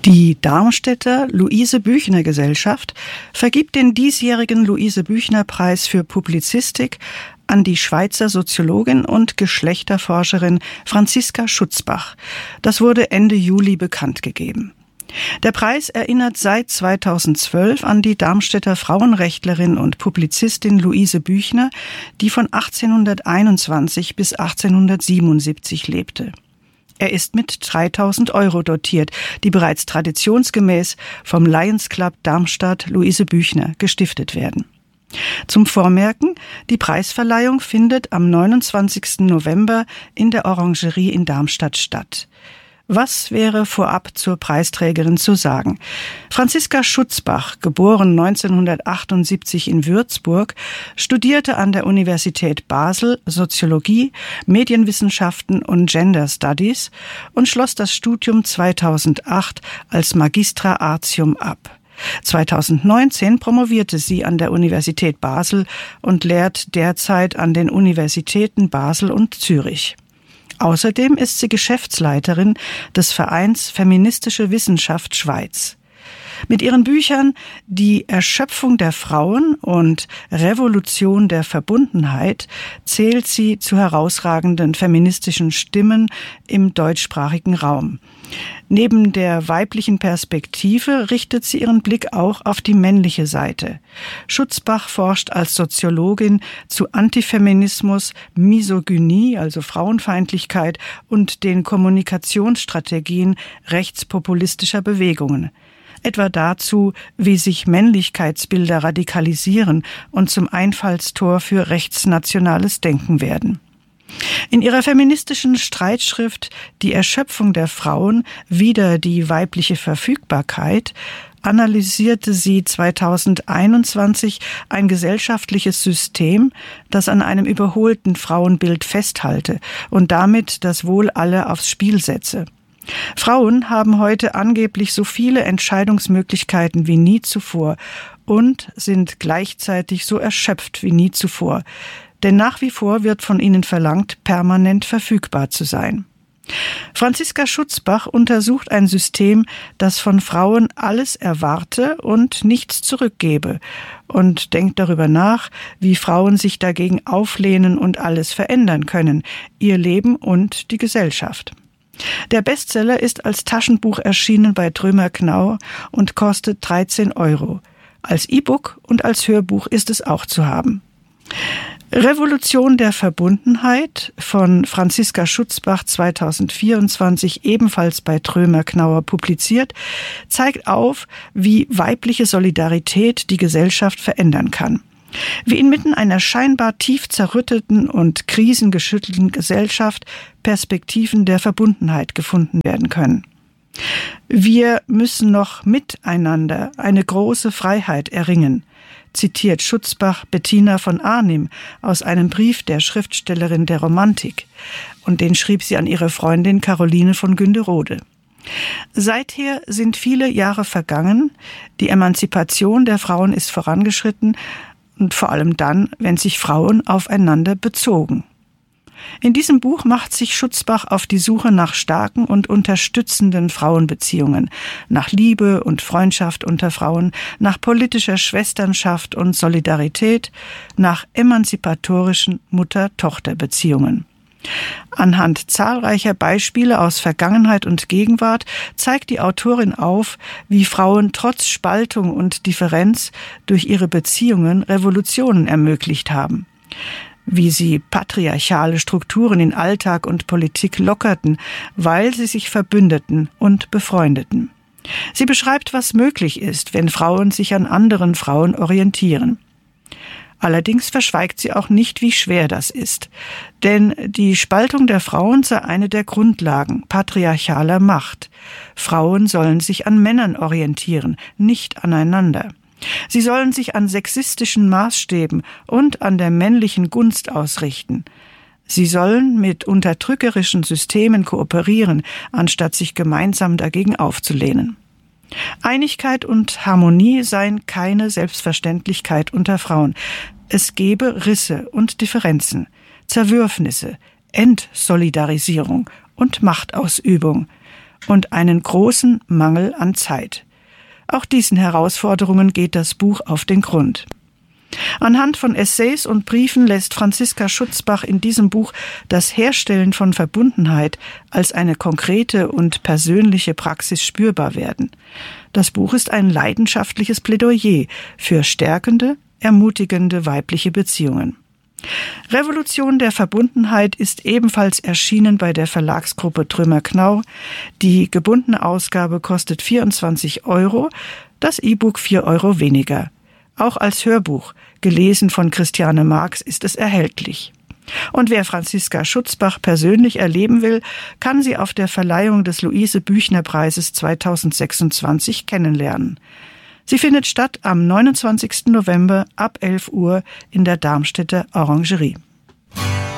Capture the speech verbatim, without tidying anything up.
Die Darmstädter Luise-Büchner-Gesellschaft vergibt den diesjährigen Luise-Büchner-Preis für Publizistik an die Schweizer Soziologin und Geschlechterforscherin Franziska Schutzbach. Das wurde Ende Juli bekannt gegeben. Der Preis erinnert seit zweitausendzwölf an die Darmstädter Frauenrechtlerin und Publizistin Luise Büchner, die von achtzehnhunderteinundzwanzig bis achtzehnhundertsiebenundsiebzig lebte. Er ist mit dreitausend Euro dotiert, die bereits traditionsgemäß vom Lions Club Darmstadt Luise Büchner gestiftet werden. Zum Vormerken, die Preisverleihung findet am neunundzwanzigsten November in der Orangerie in Darmstadt statt. Was wäre vorab zur Preisträgerin zu sagen? Franziska Schutzbach, geboren neunzehnhundertachtundsiebzig in Würzburg, studierte an der Universität Basel Soziologie, Medienwissenschaften und Gender Studies und schloss das Studium zweitausendacht als Magistra Artium ab. zweitausendneunzehn promovierte sie an der Universität Basel und lehrt derzeit an den Universitäten Basel und Zürich. Außerdem ist sie Geschäftsleiterin des Vereins Feministische Wissenschaft Schweiz. Mit ihren Büchern Die Erschöpfung der Frauen und Revolution der Verbundenheit zählt sie zu herausragenden feministischen Stimmen im deutschsprachigen Raum. Neben der weiblichen Perspektive richtet sie ihren Blick auch auf die männliche Seite. Schutzbach forscht als Soziologin zu Antifeminismus, Misogynie, also Frauenfeindlichkeit, und den Kommunikationsstrategien rechtspopulistischer Bewegungen. Etwa dazu, wie sich Männlichkeitsbilder radikalisieren und zum Einfallstor für rechtsnationales Denken werden. In ihrer feministischen Streitschrift Die Erschöpfung der Frauen, wider die weibliche Verfügbarkeit, analysierte sie zweitausendeinundzwanzig ein gesellschaftliches System, das an einem überholten Frauenbild festhalte und damit das Wohl aller aufs Spiel setze. Frauen haben heute angeblich so viele Entscheidungsmöglichkeiten wie nie zuvor und sind gleichzeitig so erschöpft wie nie zuvor. Denn nach wie vor wird von ihnen verlangt, permanent verfügbar zu sein. Franziska Schutzbach untersucht ein System, das von Frauen alles erwarte und nichts zurückgebe, und denkt darüber nach, wie Frauen sich dagegen auflehnen und alles verändern können, ihr Leben und die Gesellschaft. Der Bestseller ist als Taschenbuch erschienen bei Trömer Knauer und kostet dreizehn Euro. Als E-Book und als Hörbuch ist es auch zu haben. Revolution der Verbundenheit von Franziska Schutzbach zweitausendvierundzwanzig, ebenfalls bei Trömer Knauer publiziert, zeigt auf, wie weibliche Solidarität die Gesellschaft verändern kann. Wie inmitten einer scheinbar tief zerrütteten und krisengeschüttelten Gesellschaft Perspektiven der Verbundenheit gefunden werden können. Wir müssen noch miteinander eine große Freiheit erringen, zitiert Schutzbach Bettina von Arnim aus einem Brief der Schriftstellerin der Romantik, und den schrieb sie an ihre Freundin Caroline von Günderode. Seither sind viele Jahre vergangen, die Emanzipation der Frauen ist vorangeschritten, und vor allem dann, wenn sich Frauen aufeinander bezogen. In diesem Buch macht sich Schutzbach auf die Suche nach starken und unterstützenden Frauenbeziehungen, nach Liebe und Freundschaft unter Frauen, nach politischer Schwesternschaft und Solidarität, nach emanzipatorischen Mutter-Tochter-Beziehungen. Anhand zahlreicher Beispiele aus Vergangenheit und Gegenwart zeigt die Autorin auf, wie Frauen trotz Spaltung und Differenz durch ihre Beziehungen Revolutionen ermöglicht haben. Wie sie patriarchale Strukturen in Alltag und Politik lockerten, weil sie sich verbündeten und befreundeten. Sie beschreibt, was möglich ist, wenn Frauen sich an anderen Frauen orientieren. Allerdings verschweigt sie auch nicht, wie schwer das ist. Denn die Spaltung der Frauen sei eine der Grundlagen patriarchaler Macht. Frauen sollen sich an Männern orientieren, nicht aneinander. Sie sollen sich an sexistischen Maßstäben und an der männlichen Gunst ausrichten. Sie sollen mit unterdrückerischen Systemen kooperieren, anstatt sich gemeinsam dagegen aufzulehnen. Einigkeit und Harmonie seien keine Selbstverständlichkeit unter Frauen. Es gebe Risse und Differenzen, Zerwürfnisse, Entsolidarisierung und Machtausübung. und einen großen Mangel an Zeit. Auch diesen Herausforderungen geht das Buch auf den Grund. Anhand von Essays und Briefen lässt Franziska Schutzbach in diesem Buch das Herstellen von Verbundenheit als eine konkrete und persönliche Praxis spürbar werden. Das Buch ist ein leidenschaftliches Plädoyer für stärkende, ermutigende weibliche Beziehungen. Revolution der Verbundenheit ist ebenfalls erschienen bei der Verlagsgruppe Trümmer-Knaur. Die gebundene Ausgabe kostet vierundzwanzig Euro, das E-Book vier Euro weniger. Auch als Hörbuch, gelesen von Christiane Marx, ist es erhältlich. Und wer Franziska Schutzbach persönlich erleben will, kann sie auf der Verleihung des Luise-Büchner-Preises zweitausendsechsundzwanzig kennenlernen. Sie findet statt am neunundzwanzigsten November ab elf Uhr in der Darmstädter Orangerie.